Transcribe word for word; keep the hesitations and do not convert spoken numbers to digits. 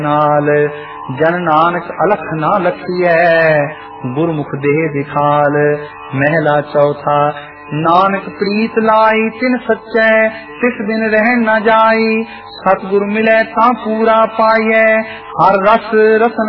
नाल जन नानक अलख ना लखिए गुरमुख देह दिखाल। महला चौथा नानक प्रीत लाई तिन सच्चै तिस दिन रह न जाई। सतगुर मिले ता पूरा पाइए हर रस रसन